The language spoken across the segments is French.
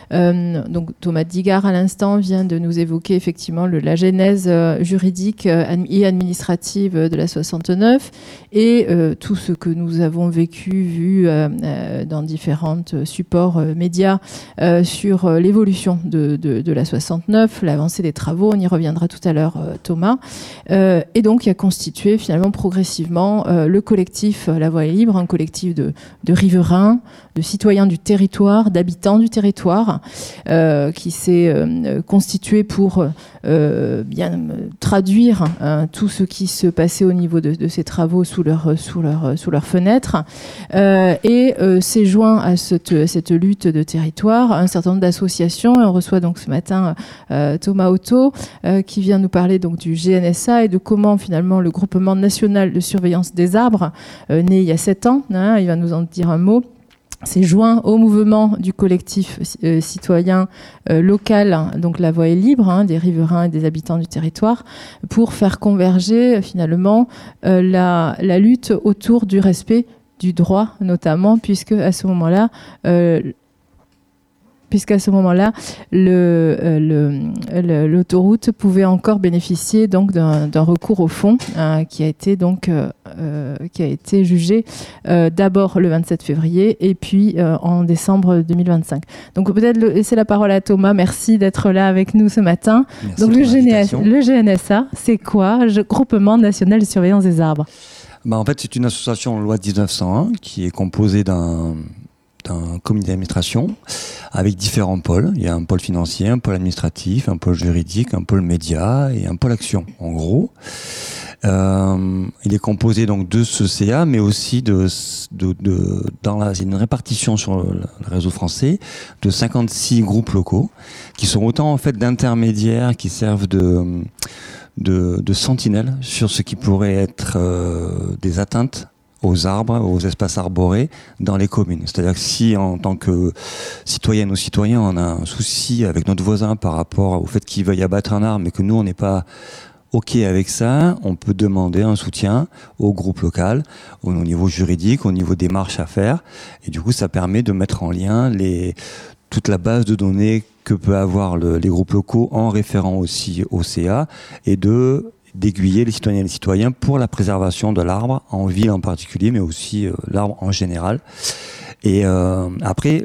Donc Thomas Digard à l'instant vient de nous évoquer effectivement la genèse juridique et administrative de la 69 et tout ce que nous avons vu dans différents supports médias sur l'évolution de la 69, l'avancée des travaux, on y reviendra tout à l'heure Thomas, et donc qui a constitué finalement progressivement le collectif La Voie est libre, un collectif de riverains, de citoyens du territoire, d'habitants du territoire, qui s'est constitué pour bien traduire tout ce qui se passait au niveau de ces travaux sous leurs fenêtres, et s'est joint à cette lutte de territoire un certain nombre d'associations. Et on reçoit donc ce matin Thomas Otto qui vient nous parler donc du GNSA et de comment finalement le groupement national de surveillance des arbres, né il y a 7 ans, il va nous en dire un mot, s'est joint au mouvement du collectif citoyen local, donc La Voie est libre, des riverains et des habitants du territoire, pour faire converger finalement la lutte autour du respect du droit, notamment, puisque à ce moment-là, l'autoroute pouvait encore bénéficier donc d'un recours au fond qui a été jugé d'abord le 27 février et puis en décembre 2025. Donc peut-être laisser la parole à Thomas. Merci d'être là avec nous ce matin. Merci. Donc le GNSA, c'est quoi? Groupement national de surveillance des arbres. En fait, c'est une association loi de 1901 qui est composée d'un comité d'administration avec différents pôles. Il y a un pôle financier, un pôle administratif, un pôle juridique, un pôle média et un pôle action, en gros. Il est composé donc de ce CA, mais aussi c'est une répartition sur le réseau français de 56 groupes locaux qui sont autant en fait d'intermédiaires qui servent de sentinelles sur ce qui pourrait être des atteintes aux arbres, aux espaces arborés dans les communes. C'est-à-dire que si en tant que citoyenne ou citoyen on a un souci avec notre voisin par rapport au fait qu'il veuille abattre un arbre mais que nous on n'est pas OK avec ça, on peut demander un soutien au groupe local, au niveau juridique, au niveau des démarches à faire, et du coup ça permet de mettre en lien toute la base de données que peut avoir les groupes locaux en référant aussi au CA et d'aiguiller les citoyennes et les citoyens pour la préservation de l'arbre, en ville en particulier, mais aussi l'arbre en général. Et après,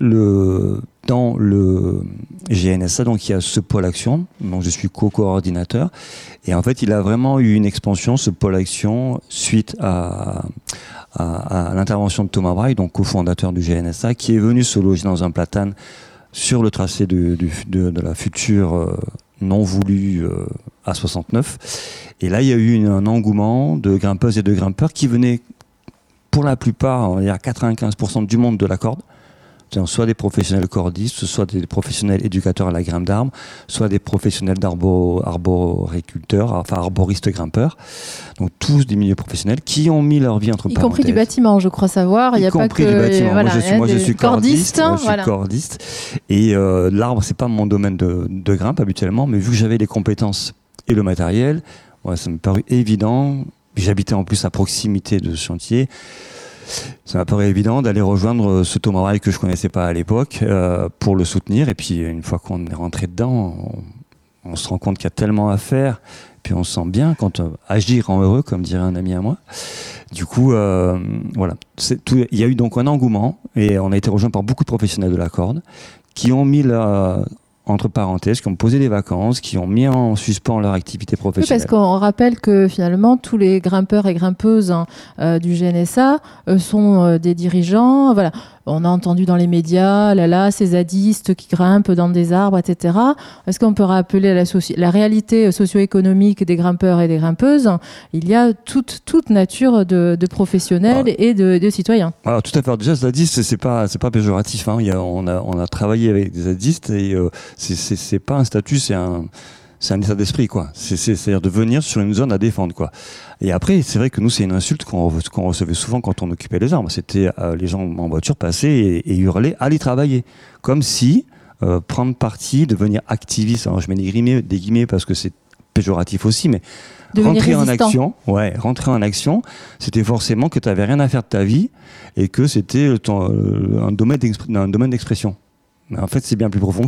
dans le GNSA, donc il y a ce pôle action, dont je suis co-coordinateur, et en fait, il a vraiment eu une expansion, ce pôle action, suite à l'intervention de Thomas Braille, donc cofondateur du GNSA, qui est venu se loger dans un platane sur le tracé de la future non voulue A69. Et là, il y a eu un engouement de grimpeuses et de grimpeurs qui venaient, pour la plupart, il y a 95% du monde de la corde. Soit des professionnels cordistes, soit des professionnels éducateurs à la grimpe d'arbres, soit des professionnels arboriculteurs, enfin arboristes grimpeurs. Donc tous des milieux professionnels qui ont mis leur vie entre parenthèses. Y compris du bâtiment, je crois savoir. Il n'y a pas que du bâtiment. Voilà, moi, je suis cordiste. Voilà. Et l'arbre, c'est pas mon domaine de grimpe habituellement, mais vu que j'avais les compétences et le matériel, ça me parut évident. J'habitais en plus à proximité de ce chantier. Ça m'a paru évident d'aller rejoindre ce Thomas Braille que je connaissais pas à l'époque pour le soutenir. Et puis une fois qu'on est rentré dedans, on se rend compte qu'il y a tellement à faire. Puis on se sent bien quand agir rend heureux, comme dirait un ami à moi. Du coup, voilà. Il y a eu donc un engouement et on a été rejoint par beaucoup de professionnels de la corde qui ont mis entre parenthèses, qui ont posé des vacances, qui ont mis en suspens leur activité professionnelle. Oui, parce qu'on rappelle que finalement, tous les grimpeurs et grimpeuses du GNSA sont des dirigeants. Voilà. On a entendu dans les médias, ces zadistes qui grimpent dans des arbres, etc. Est-ce qu'on peut rappeler la réalité socio-économique des grimpeurs et des grimpeuses? Il y a toute nature de professionnels et de citoyens. Alors, tout à fait. Déjà, zadiste, c'est pas péjoratif. On a travaillé avec des zadistes et c'est pas un statut, c'est un état d'esprit, quoi. C'est-à-dire de venir sur une zone à défendre, quoi. Et après, c'est vrai que nous, c'est une insulte qu'on recevait souvent quand on occupait les arbres. C'était les gens en voiture passaient et hurlaient « allez travailler ». Comme si prendre parti, devenir activiste, alors je mets des guillemets parce que c'est péjoratif aussi, mais rentrer en action, c'était forcément que tu n'avais rien à faire de ta vie et que c'était un domaine d'expression. Mais en fait, c'est bien plus profond